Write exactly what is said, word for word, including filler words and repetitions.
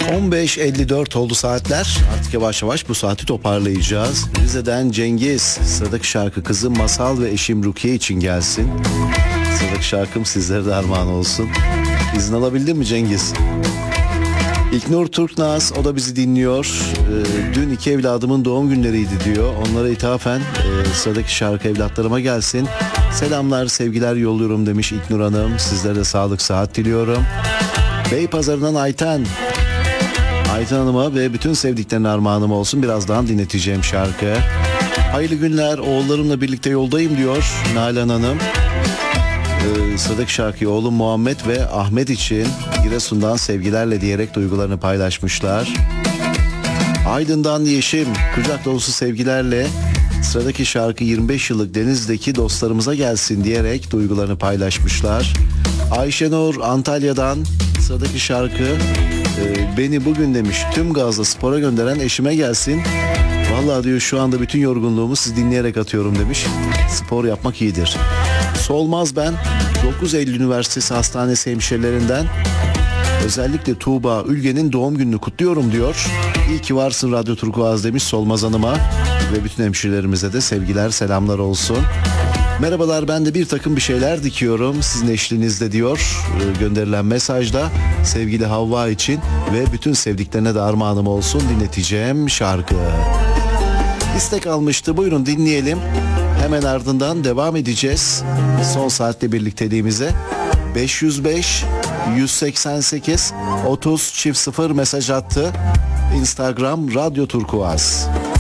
on beş elli dört oldu saatler. Artık yavaş yavaş bu saati toparlayacağız. Rize'den Cengiz. Sıradaki şarkı kızım Masal ve eşim Rukiye için gelsin. Sıradaki şarkım sizlere de armağan olsun. İzin alabildin mi Cengiz? İlknur Türknaz, o da bizi dinliyor. Ee, dün iki evladımın doğum günleriydi diyor. Onlara ithafen e, sıradaki şarkı evlatlarıma gelsin. Selamlar, sevgiler yolluyorum demiş İlknur Hanım. Sizlere de sağlık, sıhhat diliyorum. Beypazarı'ndan Ayten. Ayten Hanım'a ve bütün sevdiklerine armağanım olsun. Birazdan dinleteceğim şarkı. Hayırlı günler, oğullarımla birlikte yoldayım diyor Nalan Hanım. Ee, sıradaki şarkıyı oğlum Muhammed ve Ahmet için Giresun'dan sevgilerle diyerek duygularını paylaşmışlar. Aydın'dan Yeşim, kucak dolusu sevgilerle sıradaki şarkı yirmi beş yıllık Deniz'deki dostlarımıza gelsin diyerek duygularını paylaşmışlar. Ayşenur Antalya'dan sıradaki şarkı e, beni bugün demiş tüm gazla spora gönderen eşime gelsin. Vallahi diyor şu anda bütün yorgunluğumu siz dinleyerek atıyorum demiş. Spor yapmak iyidir. Solmaz ben dokuz Eylül Üniversitesi Hastanesi hemşirelerinden özellikle Tuğba Ülgen'in doğum gününü kutluyorum diyor. İyi ki varsın Radyo Turkuaz demiş Solmaz Hanım'a ve bütün hemşirelerimize de sevgiler selamlar olsun. Merhabalar, ben de bir takım bir şeyler dikiyorum sizin eşliğinizde diyor gönderilen mesajda sevgili Havva için ve bütün sevdiklerine de armağanım olsun dinleteceğim şarkı. İstek almıştı, buyurun dinleyelim. Hemen ardından devam edeceğiz son saatte birlikteliğimize. beş yüz beş yüz seksen sekiz otuz çift sıfır mesaj attı. Instagram Radyo Turkuaz.